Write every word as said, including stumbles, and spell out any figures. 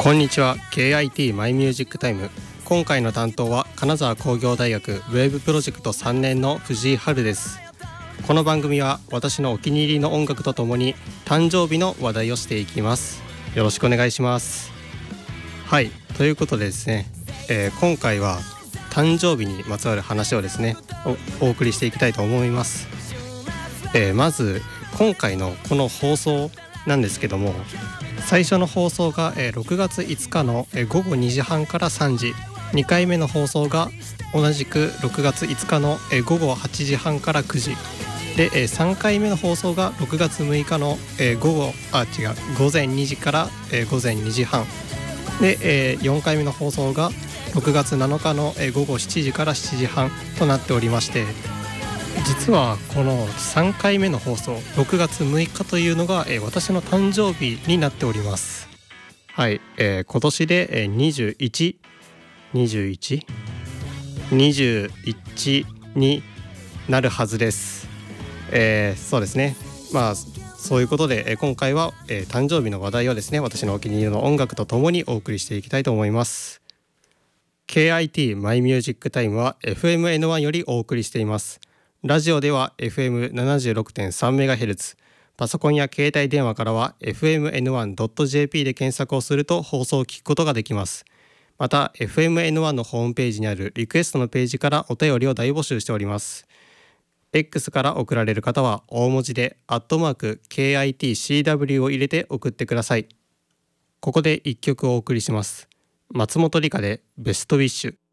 こんにちは。 ケーアイティー マイミュージックタイム。今回の担当は金沢工業大学ウェブプロジェクトさんねんの藤井春です。この番組は私のお気に入りの音楽とともに誕生日の話題をしていきます。よろしくお願いします。はい、ということでですね、えー、今回は誕生日にまつわる話をですね お, お送りしていきたいと思います。えー、まず今回のこの放送なんですけども、最初の放送がろくがついつかのごごにじはんからさんじ、にかいめの放送が同じくろくがついつかのごごはちじはんからくじで、さんかいめの放送がろくがつむいかの午後あ違う午前にじから午前にじはんで、よんかいめの放送がろくがつなのかのごごしちじからしちじはんとなっておりまして、実はこのさんかいめの放送ろくがつむいかというのが、えー、私の誕生日になっております。はい、えー、今年で、えー、にじゅういち、にじゅういち、にじゅういちになるはずです。えー、そうですね。まあそういうことで、えー、今回は、えー、誕生日の話題をですね、私のお気に入りの音楽とともにお送りしていきたいと思います。ケーアイティー マイミュージックタイムは エフエムエヌワン よりお送りしています。ラジオでは エフエムななじゅうろくてんさんメガヘルツ、パソコンや携帯電話からは エフエムエヌワンドットジェーピー で検索をすると放送を聞くことができます。また エフエムエヌワン のホームページにあるリクエストのページからお便りを大募集しております。 X から送られる方は大文字でアットマーク ケーアイティーシーダブリュー を入れて送ってください。ここでいっきょくお送りします。松本里香でベストウィッシュ。